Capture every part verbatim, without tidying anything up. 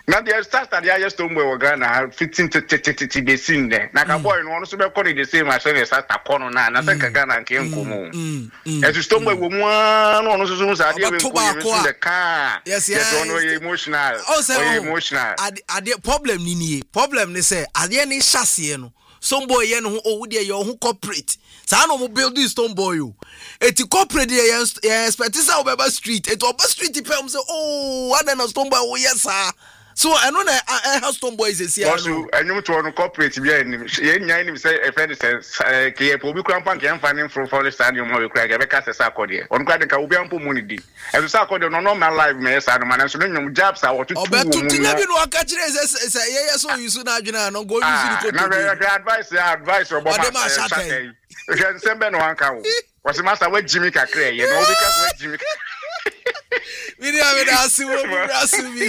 Now the start that they just don't wear Ghana fifteen to thirty be seen there. Now boy no one so be calling the same as say start corner na na say Ghana can come. As you stone we one no so so say dey we the car. Yes yes. Yes emotional. Oh emotional. Ade problem ni ni problem ni say ade ni hyase no. Some boy ye no oh dey your who corporate. Say no mo build this stone boy you. Eti corporate dey expect say Obeba street. Eti Obeba street pem say oh what na stone boy oh yes sir. So I know that I have some boys is here. Also, I know to one corporate be any. Ye nya ni say e friend say ke po bi kran pan ke amfani from for stadium ho we kra ge be ka se sakode. On kra de ka obi ampo money di. E so sakode no normal live me say no man so no nyum jobs a what to. Obetu ti na bi no aka kire say say ye ye so you so na adwena no go use the code. Na be advice advice obo ma say. We can send be no anka wo. Was master we Jimmy kakra ye no because we Jimmy. Miri amedasi wo brasi mi.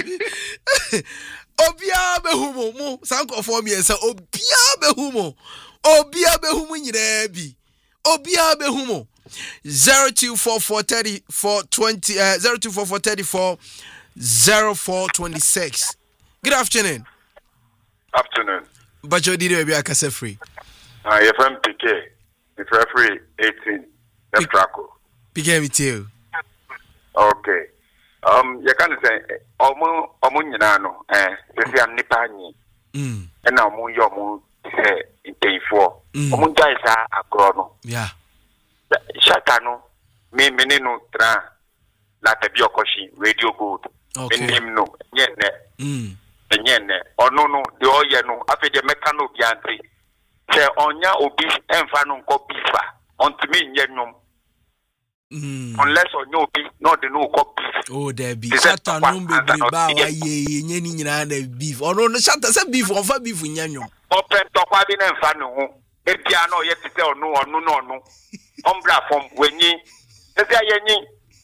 Obia behumo mo sanko for me say obia behumo. Obia behumo nyina bi. Obia behumo. zero two four four three four twenty uh zero two four four three four zero four twenty-six. Good afternoon. Afternoon. But you did be akase free. Ah, you from P K. You free eighteen. Left track. P K with you. Okay. Um, you can say, Omo, Omo, nyina no, eh, say am nipa nyi. Mm. And now Omo, yo Omo, say in pay for. Omo guys are agro no. Yeah. Shata no, me me no tra, la tebi okoshi radio good. Okay. Me name no, nye ne. Mm. Nye ne. Ono no, de oye no, afi de mekano biantri. Say onya obi enfa no nko bifa. Ontimi nye nyom. Mm. Unless on your beef, not the no copy. Oh, there be Satan number ba wa ye nye ni nyina na beef. Oh no, Satan say beef on fa beef nyanyo. Open top abi na mfa no ho. E bia no ye tete onu onu no no. Ombra from wenyi. E bia ye nyi.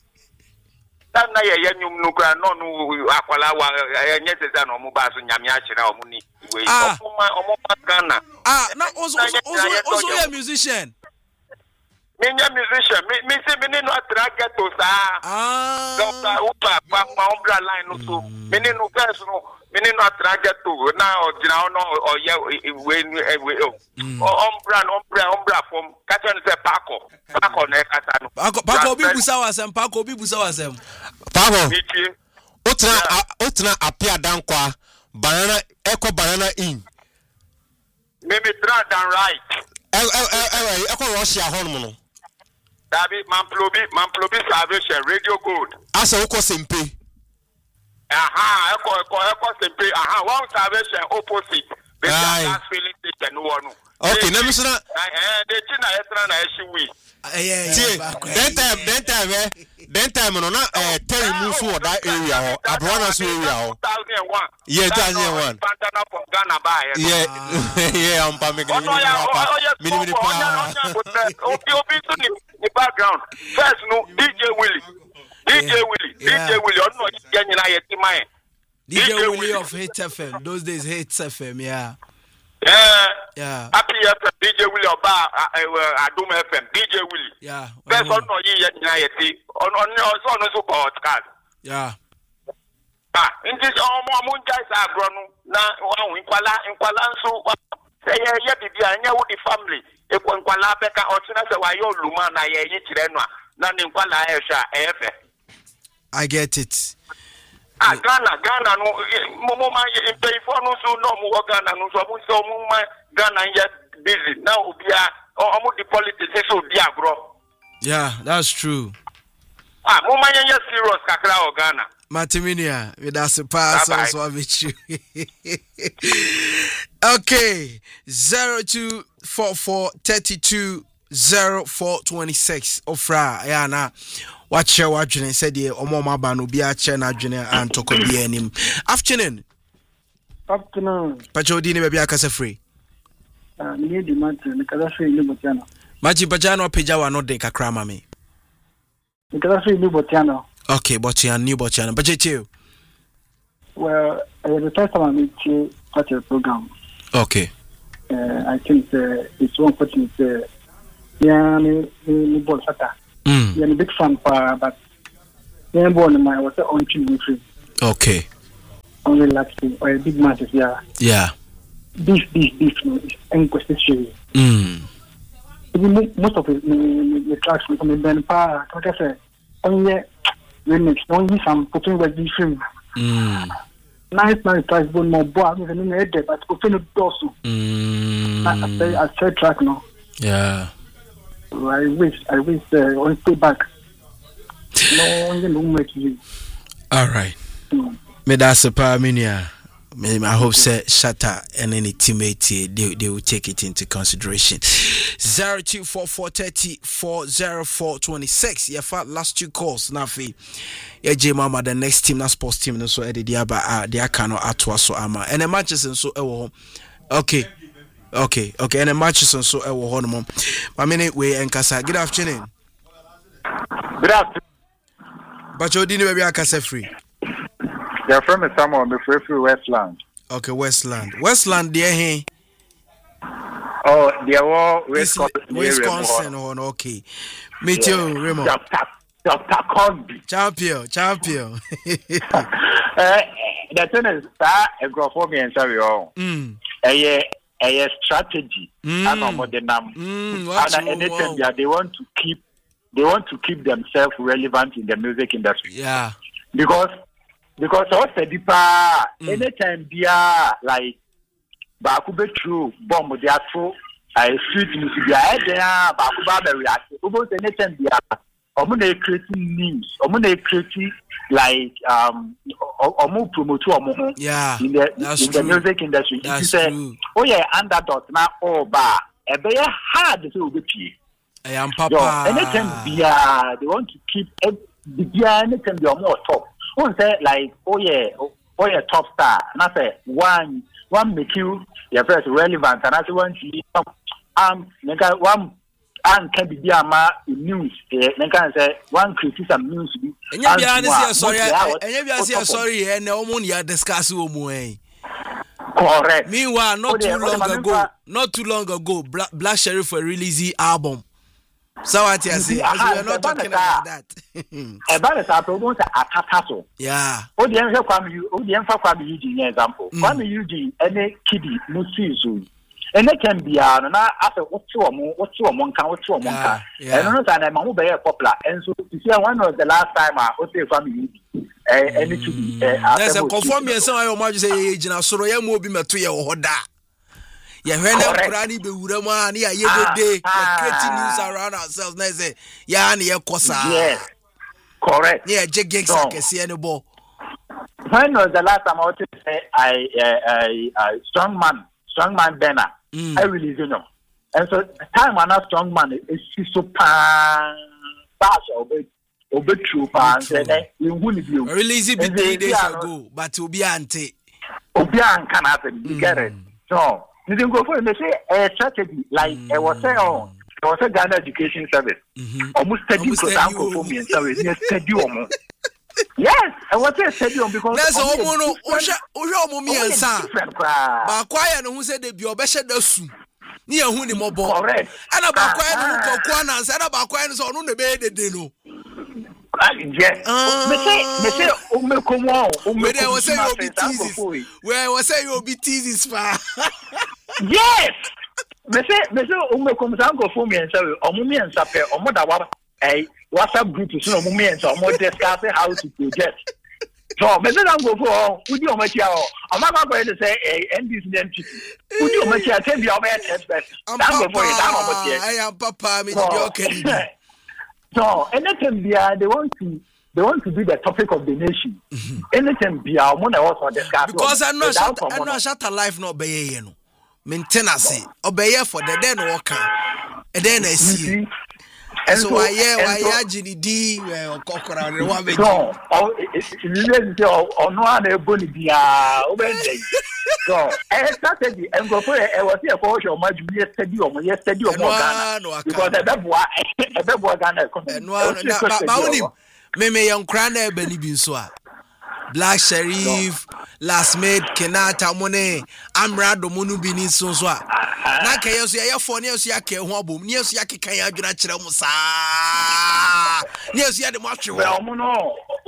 Dan na ye yenyum no kra no no akwala wa ye nye tete na omu ba so nyame a kira omu ni. We ofuma omu Ghana. Ah, na also also also a musician. Me musician, me me say me no attract to sa. Ah. Doctor Upa, pa umbra line no so. Me no verse no, me no attract to na original no or ye we we umbra umbra umbra from catch say Paco. Paco na kasa no. Paco Paco obi busa wasem, Paco obi busa wasem. Paco. Otra otra apia dankwa banana echo banana in. Me me try down right. Eh eh eh echo Russia hon no. David Mamplobi, Mamplobi Salvation, Radio Gold. Asa uko sempe. Aha, eko eko eko sempe. Aha, one Salvation opposite. The gas filling station one. Okay, let me say that. Eh, the China extra na eshiwi. Eh, yeah. That time, that time, eh, that time no na eh Terry Musu or that area ho, Abrona so area ho. two thousand one. Yeah, two thousand one. Pantana from Ghana by. Yeah, yeah, I'm pa me gani ni pa. Mini mini pa. Obi obi to the background. First no D J Willie. D J Willie. D J Willie on no get nyina yeti man. D J Willie of Hit F M. Those days Hit F M, yeah. Yeah. Yeah. Happy F M, D J Willie Oba, Adum F M, D J Willie. Yeah. First on no ye nyina yeti. On on on no so podcast. Yeah. Ah, in this omo omo guys agro no na wa nkwala nkwala nso say ye ye bibia anya wo di family. Ekwa nkwala beka otina se wa yo luma na ye yi kire no na ne nkwala e hwa efe. I get it. Ah, Ghana, Ghana no mo ma ye pay for no so no mo Ghana no so mo so mo ma Ghana ye busy. Now obia omo the politics so di agro. Yeah, that's true. Ah, mo ma ye serious kakra o Ghana. Matiminia, with us a pass also with you. Okay, zero two four four thirty two zero four twenty six. Ofra, yana. Watch your watching and said, "Oh, Mama Banu be a chena junior and toko be him." Afternoon. Afternoon. Pachodini baby akasa free. Ah, me di Martin, because I say you botiano. Maji Bajano Pejawa no de kakra mami. Because I say you botiano. Okay, Botian, new Botian. But you? Well, uh, the first time I meet you at your program. Okay. Uh, I think uh, it's one question. Uh, yeah, me me ball sata. Mm. Yeah, I'm a big fan, pa, but yeah, born in my was on free. Okay. only relaxing or a big matches, yeah. Yeah. This, this, this, is inconsistency. Mm. Most of the, the, the tracks from the band, like I said, only remix, only some putting with this film. Mm. Nice, nice tracks, but more boy, I'm even in the head, but open the door. Mm. I say, I say track now. Yeah. I wish, I wish, uh, on stay back. No, only no make you. All right. Mm. Me that's a paraminia. I hope say Shatter and any teammate they, they will take it into consideration. Zero two four four thirty four zero four twenty six. Yeah, for last two calls. Nafi, yeah, J Mama the next team, na sports team. So Eddie Diaba, ah, they are cano atwa so ama. And the matches and so ewo. Okay, okay, okay. And the matches and so ewo home mom. My minute way and kasa. Good afternoon. Good afternoon. But you didn't maybe akasa free. Your friend is someone the free free Westland. Okay, Westland. Westland, dear, hey. Oh, there were Wisconsin. Wisconsin, oh, okay. Me too, Remo. Doctor Doctor Cosby. Champion, champion. uh, the thing is that a graphophobia and sorry, oh, a a strategy. I know more than them. And anything that they want to keep, they want to keep themselves relevant in the music industry. Yeah. Because. Because also the pa anytime they are like Bakuba true bomb they are true I street music they are there Bakuba be react because anytime they are omo creating news omo creating like um omo promote omo yeah in the in true. the music industry that's you say true. Oh yeah underdog now oh ba e be hard to be pie I am papa so, anytime they are they want to keep the anytime they are more top. One say like, oh yeah, oh yeah, top star. And I say one, one make you your first relevant. And I say one, um, nigga one, and can be ama news. Nigga say one criticism news. And you be honest, sorry. And you be honest, sorry. And no one ya discuss with correct. Meanwhile, not too long ago, not too long ago, Black, Black Sheriff released album. So what you say? As we are not talking about that. About the problem is a yeah. Oh, the answer from you. Oh, the answer from you. The example. From you, the any kiddie, no season. And they can be on. And after what's your more, what's your monk, what's your monk. And no time I'm over very popular. And so you see, one was the last time I was there from you. Any kiddie. There's a conform me. So I want to say, you know, so I am moving to your hoda. Yeah, when I'm running the Urama, yeah, every day, creating news around ourselves. Now say, yeah, and yeah, Kosa. Yes, correct. Yeah, Jake Gigs, I can see any ball. When was the last time I was to say, I, I, I, strong man, strong man banner? I release you know. And so, time when a strong man is so pan, bash or be true pan, say, you wouldn't be released three days ago, but to be anti. Obian can happen, you get it. So, you didn't go for it. They say a strategy like I was saying, oh, there was a Ghana Education Service, almost study Francophone service, yes, stadium. Yes, I was saying stadium because that's all. No, Osha, Osha, me and Sam. But quiet, who said they be obesha the soon. Near who the mobile. Correct. And about quiet, who can and said about quiet on the bed, they know. Yes. Me say, me say, ume komo, ume komo. Where was say you be teases? Where was say you be teases pa? Yes. Me say, me say, ume komo sango for me and say, omo me and sape, omo da wa, eh, WhatsApp group is no omo me and so omo discuss how to project. So me say sango for, udi omo chia o, omo ba go to say, eh, end this entity. Udi omo chia tell me omo test best. Sango for it, sango omo chia. I am papa, me dey okay. So anything bia they want to they want to be the topic of the nation. Mm-hmm. Anything bia mo na also discuss. Because I know shut I know shut life no obey you no. Maintenance obey for the then work. And then I see. And so why yeah why yeah G D we kokora re wa be. So oh it really say oh no na eboni bia obey. So eh strategy and go for e was here for your match be steady o ye steady o mo Ghana because e be boa e be boa Ghana come no na ba woni me me yan kra na e ba ni bi so a Black Sheriff last made Kenata Mone Amrado Munu bi ni so so a na ka yeso ye fo ne yeso ya ka ho abom ne yeso ya kekan ya adwuna kire mu saa ne yeso ya de mo ahwe well mo no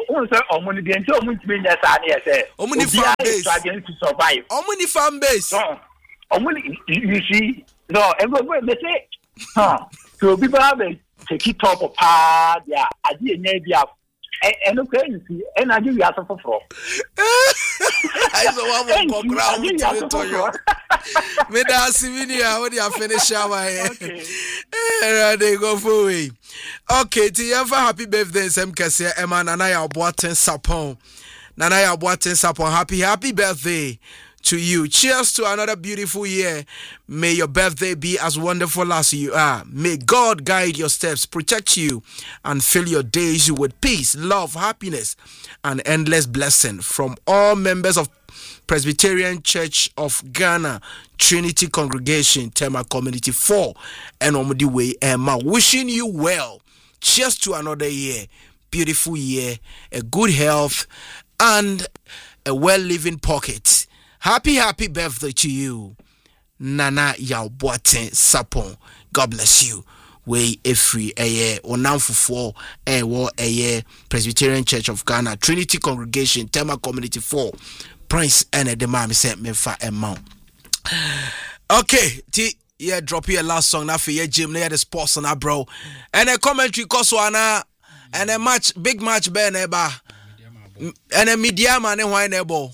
who say omuni the enti omuntu me nya sa na say omuni fan base to survive omuni fan base no omuni you see no everybody they say huh so people have take it up pa dia ade enya bia and okay you see and I give you answer for from I so one more ground to you me da sivinia when you finish our okay eh they go for way okay ti ever happy birthday sem kese e ma nana ya Boateng Sapon nana ya Boateng Sapon happy happy birthday to you. Cheers to another beautiful year. May your birthday be as wonderful as you are. May God guide your steps, protect you, and fill your days with peace, love, happiness, and endless blessing from all members of Presbyterian Church of Ghana, Trinity Congregation, Tema Community four, and Omudi Way, Emma. Wishing you well. Cheers to another year. Beautiful year, a good health, and a well-living pocket. Happy, happy birthday to you, Nana Yaw Boateng Sapon. God bless you. We a free a year or now for four a war a year Presbyterian Church of Ghana, Trinity Congregation, Tema Community four. Prince and the mommy sent me for a mount. Okay, T yeah, drop your last song now for your gym, near the sports on our bro. And a commentary cost one and a match, big match, bear neighbor. And a media man and wine neighbor.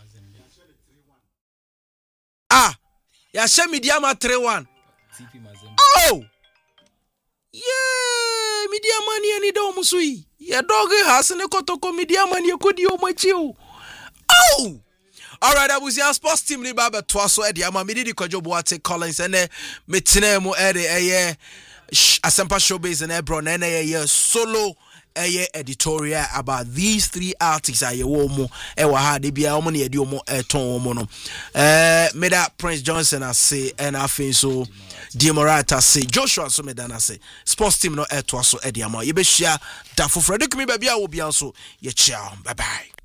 Ah, ya she media ma three one. Oh, yeah, media man ya ni do musui. Ya dog has ne kotoko media man ya kodi o machiu. Oh, all right, I was your sports team li baba twaso e dia ma me di Kojo Boateng Collins ene metene mo e de eh Asempa Showbiz and Ebro na na solo a editorial about these three artists aye wo mo e wa ha de bia omo na ye di omo eton omo no eh me da Prince Johnson ase and afin so Demorata say Joshua so me da na say sports team no eto so e dia ma ye be hia da foforo de kumi ba bia wo bia so ye chia bye bye.